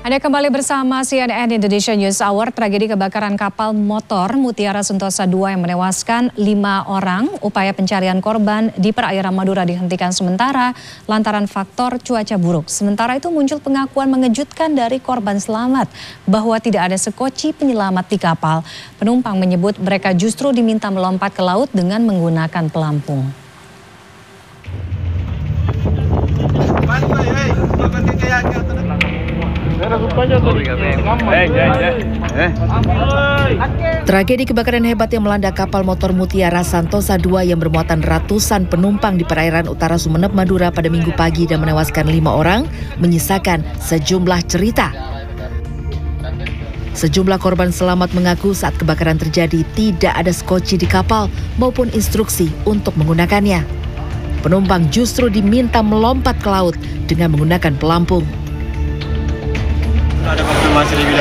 Anda kembali bersama CNN Indonesia News Hour. Tragedi kebakaran kapal motor Mutiara Sentosa II yang menewaskan 5 orang. Upaya pencarian korban di perairan Madura dihentikan sementara lantaran faktor cuaca buruk. Sementara itu muncul pengakuan mengejutkan dari korban selamat bahwa tidak ada sekoci penyelamat di kapal. Penumpang menyebut mereka justru diminta melompat ke laut dengan menggunakan pelampung. Tragedi kebakaran hebat yang melanda kapal motor Mutiara Sentosa II yang bermuatan ratusan penumpang di perairan utara Sumeneb, Madura pada Minggu pagi dan menewaskan 5 orang menyisakan sejumlah cerita. Sejumlah korban selamat mengaku saat kebakaran terjadi tidak ada skoci di kapal maupun instruksi untuk menggunakannya. Penumpang justru diminta melompat ke laut dengan menggunakan pelampung. Ada konfirmasi